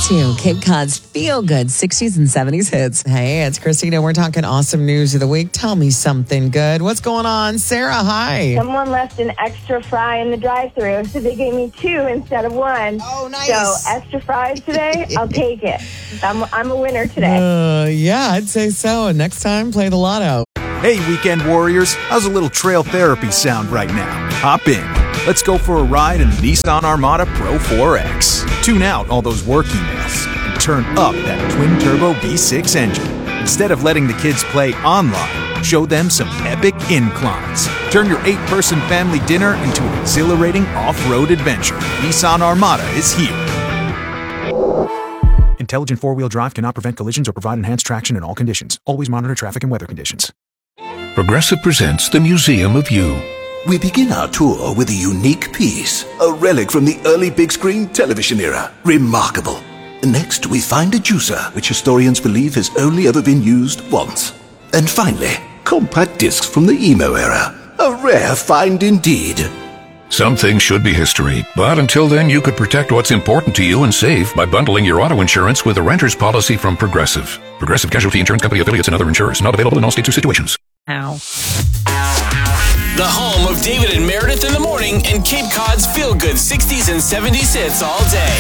to Cape Cod's Feel Good 60s and 70s hits. Hey, it's Christina. We're talking awesome news of the week. Tell me something good. What's going on? Sarah, hi. Someone left an extra fry in the drive-thru, so they gave me 2 instead of 1. Oh, nice. So extra fries today, I'll take it. I'm a winner today. Yeah, I'd say so. And next time, play the lotto. Hey, weekend warriors, how's a little trail therapy sound right now? Hop in. Let's go for a ride in the Nissan Armada Pro 4X. Tune out all those work emails and turn up that twin-turbo V6 engine. Instead of letting the kids play online, show them some epic inclines. Turn your 8-person family dinner into an exhilarating off-road adventure. Nissan Armada is here. Intelligent four-wheel drive cannot prevent collisions or provide enhanced traction in all conditions. Always monitor traffic and weather conditions. Progressive presents the Museum of You. We begin our tour with a unique piece, a relic from the early big screen television era. Remarkable. Next, we find a juicer, which historians believe has only ever been used once. And finally, compact discs from the emo era. A rare find indeed. Some things should be history, but until then you could protect what's important to you and save by bundling your auto insurance with a renter's policy from Progressive. Progressive Casualty Insurance Company affiliates and other insurers. Not available in all states or situations. Ow. The home of David and Meredith in the morning and Cape Cod's feel-good 60s and 70s hits all day.